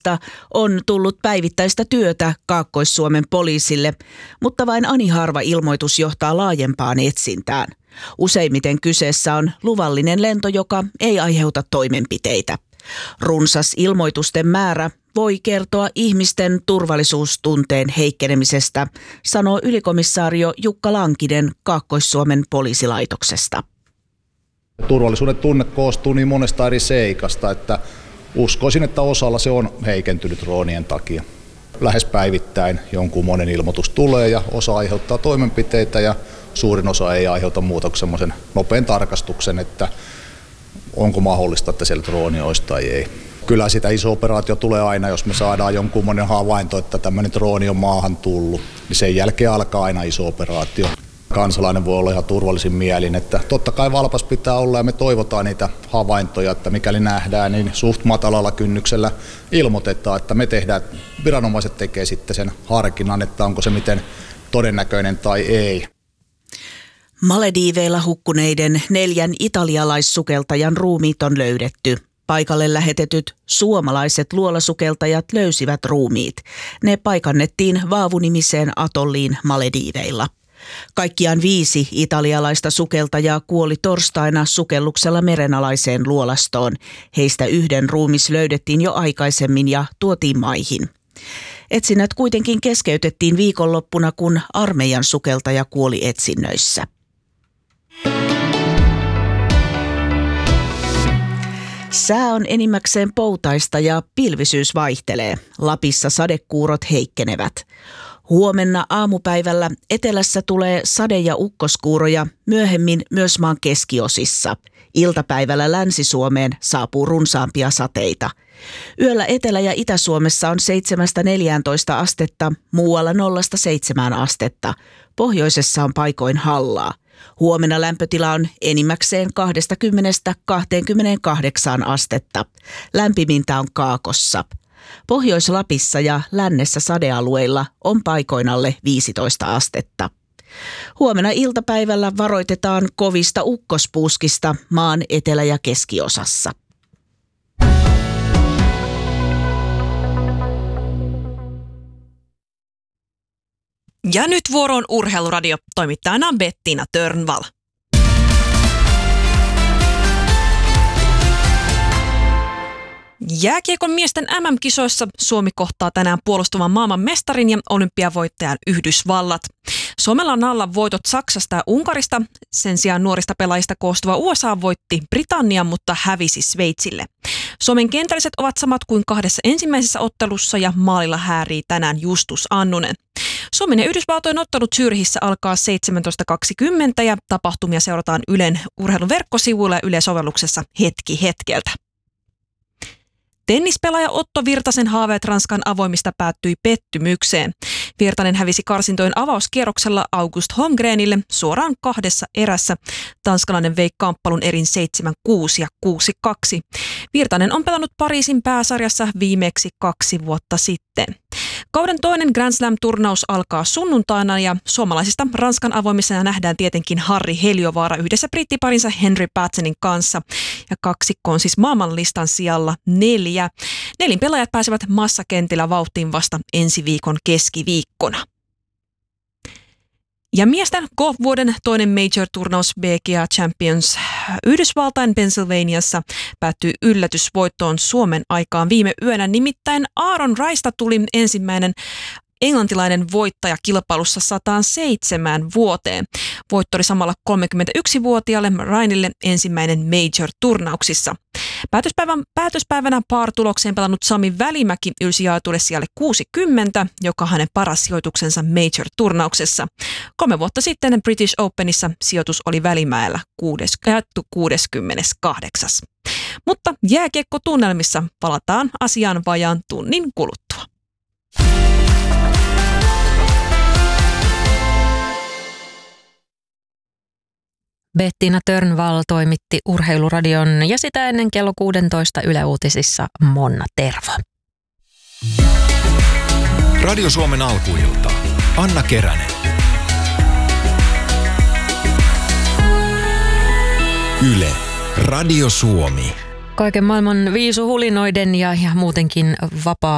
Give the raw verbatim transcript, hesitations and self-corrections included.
on tullut päivittäistä työtä Kaakkois-Suomen poliisille, mutta vain ani harva ilmoitus johtaa laajempaan etsintään. Useimmiten kyseessä on luvallinen lento, joka ei aiheuta toimenpiteitä. Runsas ilmoitusten määrä voi kertoa ihmisten turvallisuustunteen heikkenemisestä, sanoo ylikomissaario Jukka Lankinen Kaakkois-Suomen poliisilaitoksesta. Turvallisuuden tunne koostuu niin monesta eri seikasta, että uskoisin, että osalla se on heikentynyt droonien takia. Lähes päivittäin jonkun monen ilmoitus tulee ja osa aiheuttaa toimenpiteitä ja suurin osa ei aiheuta muuta kuin semmoisen nopean tarkastuksen, että onko mahdollista, että siellä drooni olisi tai ei. Kyllä sitä iso operaatio tulee aina, jos me saadaan jonkun monen havainto, että tämmöinen drooni on maahan tullut, niin sen jälkeen alkaa aina iso operaatio. Kansalainen voi olla ihan turvallisin mielin, että totta kai valpas pitää olla ja me toivotaan niitä havaintoja, että mikäli nähdään, niin suht matalalla kynnyksellä ilmoitetaan, että me tehdään, viranomaiset tekee sitten sen harkinnan, että onko se miten todennäköinen tai ei. Malediiveilla hukkuneiden neljän italialaissukeltajan ruumiit on löydetty. Paikalle lähetetyt suomalaiset luolasukeltajat löysivät ruumiit. Ne paikannettiin Vaavu-nimiseen atolliin Malediiveilla. Kaikkiaan viisi italialaista sukeltajaa kuoli torstaina sukelluksella merenalaiseen luolastoon. Heistä yhden ruumis löydettiin jo aikaisemmin ja tuotiin maihin. Etsinnät kuitenkin keskeytettiin viikonloppuna, kun armeijan sukeltaja kuoli etsinnöissä. Sää on enimmäkseen poutaista ja pilvisyys vaihtelee. Lapissa sadekuurot heikkenevät. Huomenna aamupäivällä etelässä tulee sade- ja ukkoskuuroja, myöhemmin myös maan keskiosissa. Iltapäivällä Länsi-Suomeen saapuu runsaampia sateita. Yöllä Etelä- ja Itä-Suomessa on seitsemästä neljääntoista astetta, muualla nollasta seitsemään astetta. Pohjoisessa on paikoin hallaa. Huomenna lämpötila on enimmäkseen kaksikymmentä kaksikymmentäkahdeksan astetta. Lämpimintä on Kaakossa. Pohjois-Lapissa ja lännessä sadealueilla on paikoin alle viisitoista astetta. Huomenna iltapäivällä varoitetaan kovista ukkospuuskista maan etelä- ja keskiosassa. Ja nyt vuoroon Urheiluradio, toimittajana Bettina Törnvall. Jääkiekon miesten äm äm-kisoissa Suomi kohtaa tänään puolustuvan maailman mestarin ja olympiavoittajan Yhdysvallat. Suomella on alla voitot Saksasta ja Unkarista. Sen sijaan nuorista pelaajista koostuva U S A voitti Britannian, mutta hävisi Sveitsille. Suomen kentälliset ovat samat kuin kahdessa ensimmäisessä ottelussa ja maalilla häärii tänään Justus Annunen. Suomen ja Yhdysvaltojen ottelut Zürichissä alkaa seitsemäntoista kaksikymmentä ja tapahtumia seurataan Ylen urheilun verkkosivuilla ja Yle-sovelluksessa hetki hetkeltä. Tennispelaaja Otto Virtasen haaveet Ranskan avoimista päättyi pettymykseen. Virtanen hävisi karsintojen avauskierroksella August Holmgrenille suoraan kahdessa erässä. Tanskalainen vei kamppailun erin seitsemän kuusi ja kuusi kaksi. Virtanen on pelannut Pariisin pääsarjassa viimeksi kaksi vuotta sitten. Kauden toinen Grand Slam-turnaus alkaa sunnuntaina ja suomalaisista Ranskan avoimissa nähdään tietenkin Harri Heliovaara yhdessä brittiparinsa Henry Patsonin kanssa. Ja kaksikko on siis maailmanlistan sijalla neljä. Nelin pelaajat pääsevät massakentillä vauhtiin vasta ensi viikon keskiviikkona. Ja miesten golf-vuoden toinen major-turnaus B G A Champions Yhdysvaltain Pennsylvaniassa päättyi yllätysvoittoon Suomen aikaan viime yönä. Nimittäin Aaron Raista tuli ensimmäinen englantilainen voittaja kilpailussa sata seitsemän vuoteen. Voitto oli samalla kolmekymmentäyksivuotiaalle Ryanille ensimmäinen major-turnauksissa. Päätöspäivän, päätöspäivänä par-tulokseen pelannut Sami Välimäki ylsi jaetulle sijalle kuusikymmentä, joka hänen paras sijoituksensa major-turnauksessa. Kolme vuotta sitten British Openissa sijoitus oli Välimäellä kuusikymmentäkahdeksan. Mutta jääkiekkotunnelmissa palataan asiaan vajaan tunnin kuluttua. Bettina Törnvall toimitti Urheiluradion ja sitä ennen kello kuusitoista Yle Uutisissa Monna Tervo. Radio Suomen alkuilta. Anna Keränen. Yle. Radio Suomi. Kaiken maailman viisuhulinoiden ja, ja muutenkin vapaa